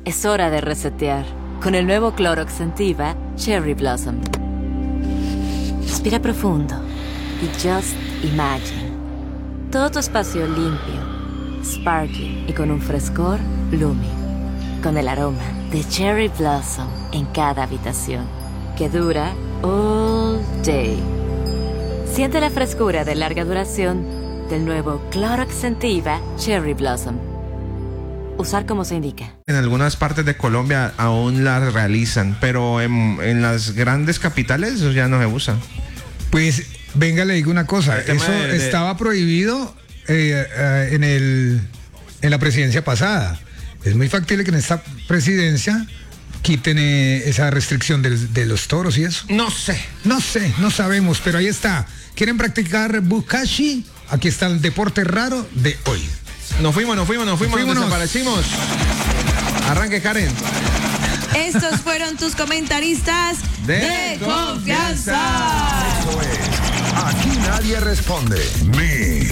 Es hora de resetear con el nuevo Clorox Scentiva Cherry Blossom. Respira profundo y just imagine. Todo tu espacio limpio, sparkly y con un frescor blooming. Con el aroma de Cherry Blossom en cada habitación, que dura all day. Siente la frescura de larga duración del nuevo Clorox Scentiva Cherry Blossom. Usar como se indica. En algunas partes de Colombia aún la realizan, pero en las grandes capitales eso ya no se usa. Pues venga, le digo una cosa, eso estaba prohibido en la presidencia pasada. Es muy factible que en esta presidencia quiten esa restricción de los toros y eso. No sé, no sabemos, pero ahí está. ¿Quieren practicar bukashi? Aquí está el deporte raro de hoy. Nos fuimos, desaparecimos. Arranque, Karen. Estos fueron tus comentaristas de confianza. Eso es. Aquí nadie responde.